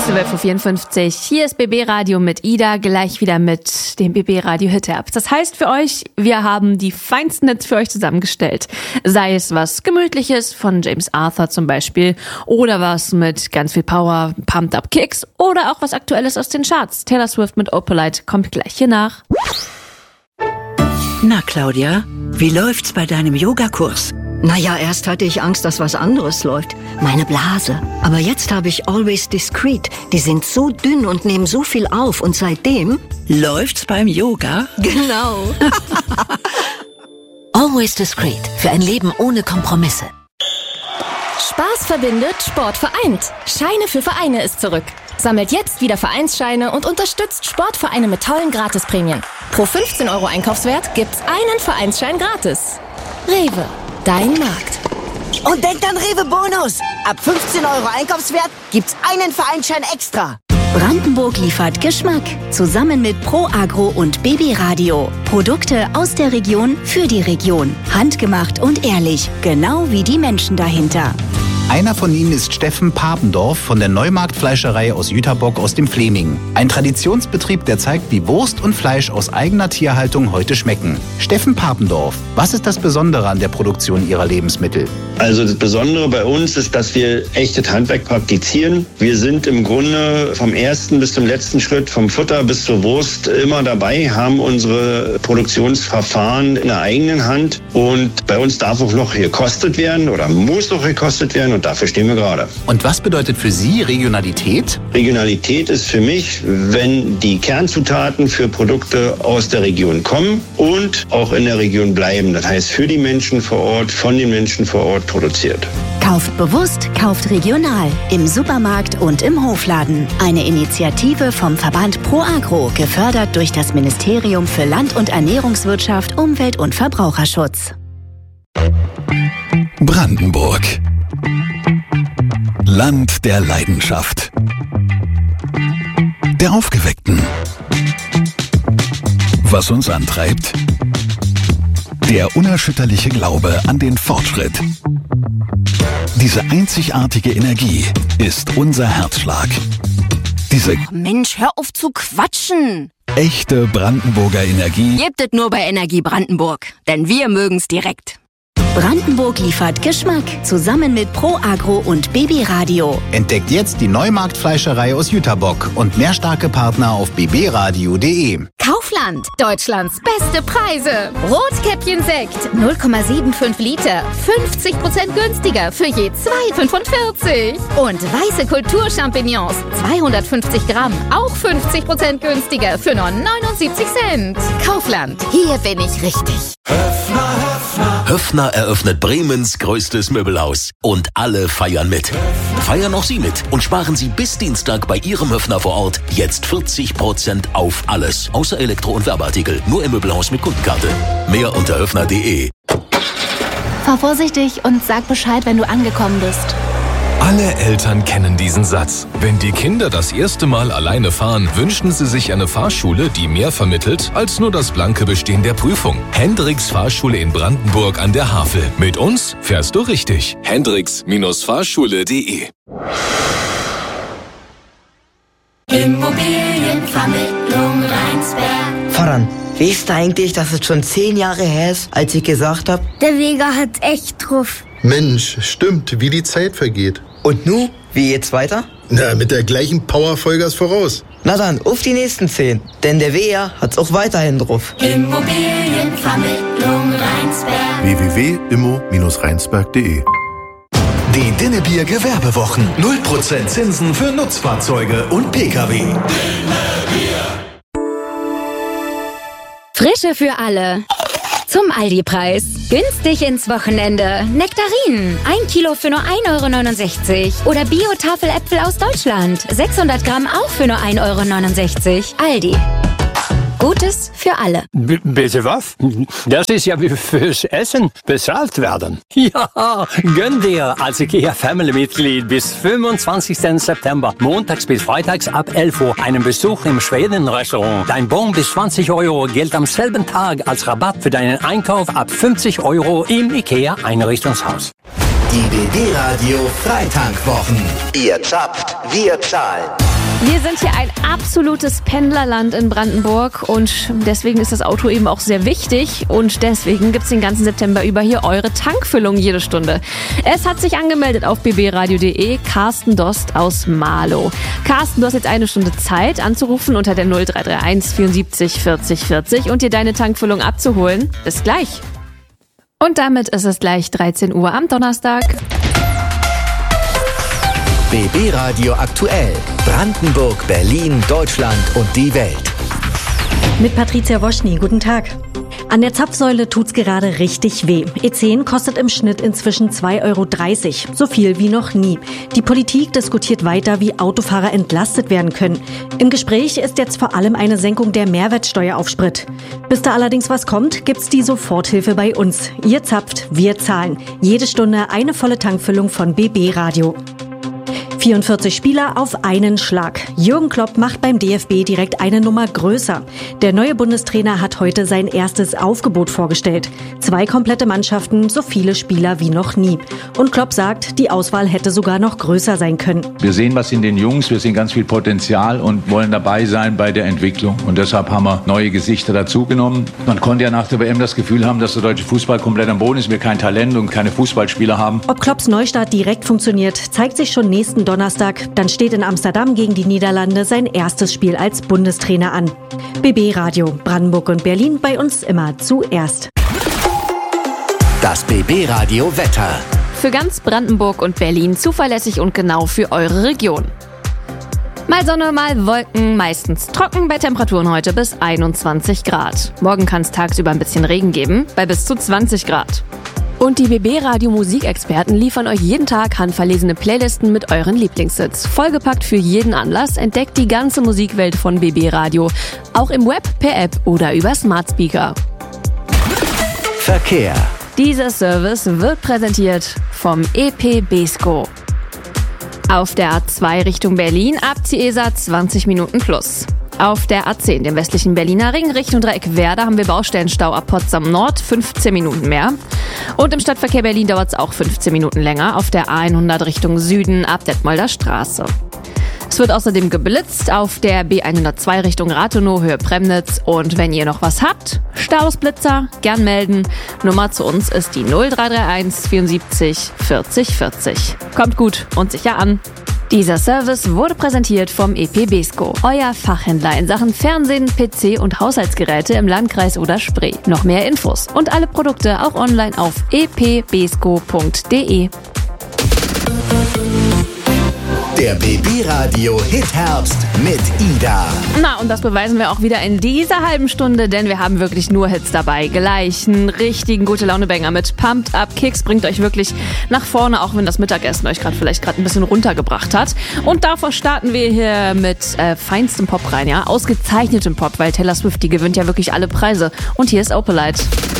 12.54 Uhr. Hier ist BB Radio mit Ida, gleich wieder mit dem BB Radio Hit App. Das heißt für euch, wir haben die feinsten Hits für euch zusammengestellt. Sei es was Gemütliches von James Arthur zum Beispiel oder was mit ganz viel Power, Pumped Up Kicks oder auch was Aktuelles aus den Charts. Taylor Swift mit Opalite kommt gleich hier nach. Na Claudia, wie läuft's bei deinem Yogakurs? Naja, erst hatte ich Angst, dass was anderes läuft. Meine Blase. Aber jetzt habe ich Always Discreet. Die sind so dünn und nehmen so viel auf. Und seitdem... Läuft's beim Yoga? Genau. Always Discreet. Für ein Leben ohne Kompromisse. Spaß verbindet, Sport vereint. Scheine für Vereine ist zurück. Sammelt jetzt wieder Vereinsscheine und unterstützt Sportvereine mit tollen Gratisprämien. Pro 15 € Einkaufswert gibt's einen Vereinsschein gratis. Rewe. Dein Markt. Und denkt an Rewe Bonus. Ab 15 € Einkaufswert gibt's einen Vereinsschein extra. Brandenburg liefert Geschmack. Zusammen mit Pro Agro und BB Radio. Produkte aus der Region für die Region. Handgemacht und ehrlich. Genau wie die Menschen dahinter. Einer von ihnen ist Steffen Papendorf von der Neumarktfleischerei aus Jüterbock aus dem Fleming. Ein Traditionsbetrieb, der zeigt, wie Wurst und Fleisch aus eigener Tierhaltung heute schmecken. Steffen Papendorf, was ist das Besondere an der Produktion Ihrer Lebensmittel? Also das Besondere bei uns ist, dass wir echtes Handwerk praktizieren. Wir sind im Grunde vom ersten bis zum letzten Schritt, vom Futter bis zur Wurst immer dabei, haben unsere Produktionsverfahren in der eigenen Hand. Und bei uns darf auch noch gekostet werden oder muss auch gekostet werden. Und dafür stehen wir gerade. Und was bedeutet für Sie Regionalität? Regionalität ist für mich, wenn die Kernzutaten für Produkte aus der Region kommen und auch in der Region bleiben. Das heißt, für die Menschen vor Ort, von den Menschen vor Ort produziert. Kauft bewusst, kauft regional. Im Supermarkt und im Hofladen. Eine Initiative vom Verband Pro Agro, gefördert durch das Ministerium für Land- und Ernährungswirtschaft, Umwelt- und Verbraucherschutz. Brandenburg. Land der Leidenschaft. Der Aufgeweckten. Was uns antreibt? Der unerschütterliche Glaube an den Fortschritt. Diese einzigartige Energie ist unser Herzschlag. Diese Mensch, hör auf zu quatschen! Echte Brandenburger Energie Gebt es nur bei Energie Brandenburg, denn wir mögen's direkt. Brandenburg liefert Geschmack. Zusammen mit Pro Agro und BB Radio. Entdeckt jetzt die Neumarktfleischerei aus Jüterbock und mehr starke Partner auf bbradio.de. Kaufland. Deutschlands beste Preise. Rotkäppchen-Sekt. 0,75 Liter. 50% günstiger für je 2,45. Und weiße Kulturchampignons. 250 Gramm. Auch 50% günstiger für nur 79 Cent. Kaufland. Hier bin ich richtig. Höffner eröffnet Bremens größtes Möbelhaus. Und alle feiern mit. Feiern auch Sie mit und sparen Sie bis Dienstag bei Ihrem Höffner vor Ort jetzt 40% auf alles. Außer Elektro- und Werbeartikel. Nur im Möbelhaus mit Kundenkarte. Mehr unter höffner.de. Fahr vorsichtig und sag Bescheid, wenn du angekommen bist. Alle Eltern kennen diesen Satz. Wenn die Kinder das erste Mal alleine fahren, wünschen sie sich eine Fahrschule, die mehr vermittelt als nur das blanke Bestehen der Prüfung. Hendricks Fahrschule in Brandenburg an der Havel. Mit uns fährst du richtig. Hendricks-Fahrschule.de. Immobilienvermittlung Rheinsberg. Voran. Weißt du eigentlich, dass es schon 10 Jahre her ist, als ich gesagt habe? Der Vega hat echt drauf. Mensch, stimmt, wie die Zeit vergeht. Und nu, wie geht's weiter? Na, mit der gleichen Power Vollgas voraus. Na dann, auf die nächsten 10. Denn der Vega hat's auch weiterhin drauf. Immobilienvermittlung Rheinsberg. www.immo-rheinsberg.de. Die Dinnebier Gewerbewochen. 0% Zinsen für Nutzfahrzeuge und Pkw. Frische für alle. Zum Aldi-Preis. Günstig ins Wochenende. Nektarinen. 1 Kilo für nur 1,69 €. Oder Bio-Tafeläpfel aus Deutschland. 600 Gramm auch für nur 1,69 €. Aldi. Gutes für alle. Bitte was? Das ist ja wie fürs Essen bezahlt werden. Ja, gönn dir als IKEA-Family-Mitglied bis 25. September, montags bis freitags ab 11 Uhr, einen Besuch im Schweden-Restaurant. Dein Bon bis 20 € gilt am selben Tag als Rabatt für deinen Einkauf ab 50 € im IKEA-Einrichtungshaus. Die BB Radio Freitankwwochen. Ihr zapft, wir zahlen. Wir sind hier ein absolutes Pendlerland in Brandenburg und deswegen ist das Auto eben auch sehr wichtig und deswegen gibt's den ganzen September über hier eure Tankfüllung jede Stunde. Es hat sich angemeldet auf bbradio.de Carsten Dost aus Marlow. Carsten, du hast jetzt eine Stunde Zeit anzurufen unter der 0331 74 40 40 und dir deine Tankfüllung abzuholen. Bis gleich. Und damit ist es gleich 13 Uhr am Donnerstag. BB Radio aktuell. Brandenburg, Berlin, Deutschland und die Welt. Mit Patricia Woschny, guten Tag. An der Zapfsäule tut's gerade richtig weh. E10 kostet im Schnitt inzwischen 2,30 €. So viel wie noch nie. Die Politik diskutiert weiter, wie Autofahrer entlastet werden können. Im Gespräch ist jetzt vor allem eine Senkung der Mehrwertsteuer auf Sprit. Bis da allerdings was kommt, gibt's die Soforthilfe bei uns. Ihr zapft, wir zahlen. Jede Stunde eine volle Tankfüllung von BB Radio. 44 Spieler auf einen Schlag. Jürgen Klopp macht beim DFB direkt eine Nummer größer. Der neue Bundestrainer hat heute sein erstes Aufgebot vorgestellt. 2 komplette Mannschaften, so viele Spieler wie noch nie. Und Klopp sagt, die Auswahl hätte sogar noch größer sein können. Wir sehen was in den Jungs, wir sehen ganz viel Potenzial und wollen dabei sein bei der Entwicklung. Und deshalb haben wir neue Gesichter dazugenommen. Man konnte ja nach der WM das Gefühl haben, dass der deutsche Fußball komplett am Boden ist, wir kein Talent und keine Fußballspieler haben. Ob Klopps Neustart direkt funktioniert, zeigt sich schon nächsten Donnerstag. Dann steht in Amsterdam gegen die Niederlande sein erstes Spiel als Bundestrainer an. BB Radio, Brandenburg und Berlin, bei uns immer zuerst. Das BB Radio Wetter. Für ganz Brandenburg und Berlin zuverlässig und genau für eure Region. Mal Sonne, mal Wolken, meistens trocken bei Temperaturen heute bis 21 Grad. Morgen kann es tagsüber ein bisschen Regen geben, bei bis zu 20 Grad. Und die BB-Radio-Musikexperten liefern euch jeden Tag handverlesene Playlisten mit euren Lieblingshits. Vollgepackt für jeden Anlass, entdeckt die ganze Musikwelt von BB Radio. Auch im Web, per App oder über Smart Speaker. Verkehr. Dieser Service wird präsentiert vom EP Besko. Auf der A2 Richtung Berlin ab Ciesa 20 Minuten plus. Auf der A10, dem westlichen Berliner Ring, Richtung Dreieck-Werder, haben wir Baustellenstau ab Potsdam Nord, 15 Minuten mehr. Und im Stadtverkehr Berlin dauert es auch 15 Minuten länger, auf der A100 Richtung Süden ab Detmolder Straße. Es wird außerdem geblitzt auf der B102 Richtung Rathenow, Höhe Premnitz. Und wenn ihr noch was habt, Stausblitzer, gern melden. Nummer zu uns ist die 0331 74 40 40. Kommt gut und sicher an. Dieser Service wurde präsentiert vom EP Besko, euer Fachhändler in Sachen Fernsehen, PC und Haushaltsgeräte im Landkreis oder Spree. Noch mehr Infos und alle Produkte auch online auf epbesko.de. Der BB Radio Hit Herbst mit Ida. Na, und das beweisen wir auch wieder in dieser halben Stunde, denn wir haben wirklich nur Hits dabei. Gleich einen richtigen Gute-Laune-Banger mit Pumped Up Kicks bringt euch wirklich nach vorne, auch wenn das Mittagessen euch vielleicht gerade ein bisschen runtergebracht hat. Und davor starten wir hier mit feinstem Pop rein, ja, ausgezeichnetem Pop, weil Taylor Swift, die gewinnt ja wirklich alle Preise. Und hier ist Opalite.